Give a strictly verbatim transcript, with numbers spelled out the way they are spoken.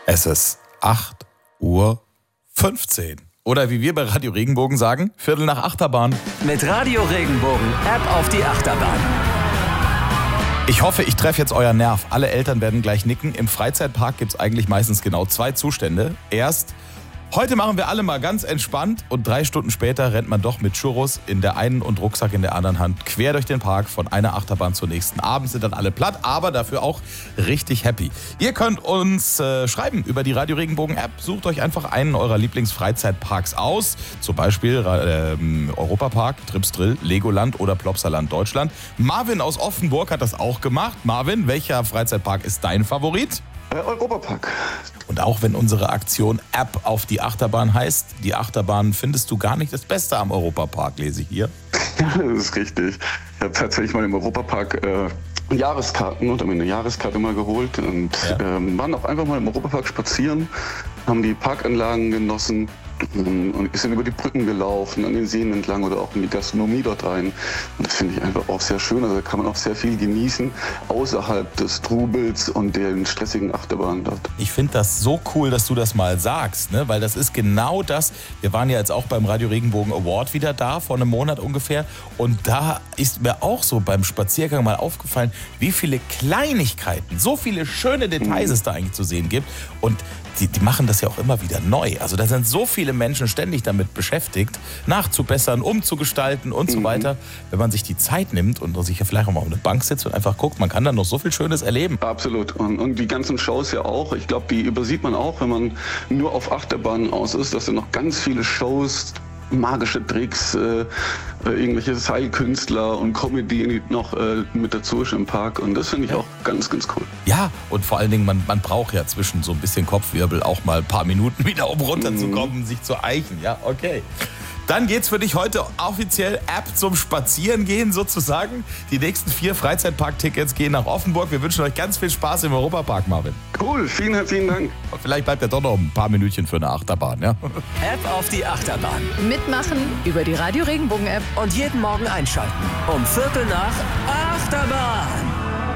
Es ist acht Uhr fünfzehn. Oder wie wir bei Radio Regenbogen sagen, Viertel nach Achterbahn. Mit Radio Regenbogen, App auf die Achterbahn. Ich hoffe, ich treffe jetzt euer Nerv. Alle Eltern werden gleich nicken. Im Freizeitpark gibt es eigentlich meistens genau zwei Zustände. Erst, heute machen wir alle mal ganz entspannt und drei Stunden später rennt man doch mit Churros in der einen und Rucksack in der anderen Hand quer durch den Park von einer Achterbahn zur nächsten. Abends sind dann alle platt, aber dafür auch richtig happy. Ihr könnt uns äh, schreiben über die Radio Regenbogen App. Sucht euch einfach einen eurer Lieblingsfreizeitparks aus. Zum Beispiel äh, Europapark, Trips Drill, Legoland oder Plopsaland Deutschland. Marvin aus Offenburg hat das auch gemacht. Marvin, welcher Freizeitpark ist dein Favorit? Äh, Europapark. Und auch wenn unsere Aktion App auf die Achterbahn heißt, die Achterbahn findest du gar nicht das Beste am Europapark, lese ich hier. Ja, das ist richtig. Ich habe tatsächlich mal im Europapark äh, Jahreskarten und habe mir eine Jahreskarte mal geholt und ja. ähm, waren auch einfach mal im Europapark spazieren, haben die Parkanlagen genossen und sind über die Brücken gelaufen, an den Seen entlang oder auch in die Gastronomie dort rein. Und das finde ich einfach auch sehr schön. Also da kann man auch sehr viel genießen, außerhalb des Trubels und den stressigen Achterbahnen dort. Ich finde das so cool, dass du das mal sagst, ne? Weil das ist genau das. Wir waren ja jetzt auch beim Radio Regenbogen Award wieder da, vor einem Monat ungefähr. Und da ist mir auch so beim Spaziergang mal aufgefallen, wie viele Kleinigkeiten, so viele schöne Details mhm. es da eigentlich zu sehen gibt. Und die, die machen das ja auch immer wieder neu. Also da sind so viele Menschen ständig damit beschäftigt, nachzubessern, umzugestalten und mhm. so weiter. Wenn man sich die Zeit nimmt und sich ja vielleicht auch mal auf eine Bank sitzt und einfach guckt, man kann da noch so viel Schönes erleben. Absolut. Und, und die ganzen Shows ja auch. Ich glaube, die übersieht man auch, wenn man nur auf Achterbahnen aus ist, dass da noch ganz viele Shows, magische Tricks, äh, irgendwelche Seilkünstler und Comedy noch äh, mit dazu ist im Park. Und das finde ich auch ganz, ganz cool. Ja, und vor allen Dingen, man, man braucht ja zwischen so ein bisschen Kopfwirbel auch mal ein paar Minuten wieder, um runterzukommen, mhm. sich zu eichen. Ja, okay. Dann geht's für dich heute offiziell App zum Spazierengehen sozusagen. Die nächsten vier Freizeitpark-Tickets gehen nach Offenburg. Wir wünschen euch ganz viel Spaß im Europapark, Marvin. Cool, vielen herzlichen Dank. Und vielleicht bleibt ja doch noch ein paar Minütchen für eine Achterbahn, ja? App auf die Achterbahn. Mitmachen über die Radio Regenbogen App. Und jeden Morgen einschalten. Um Viertel nach Achterbahn.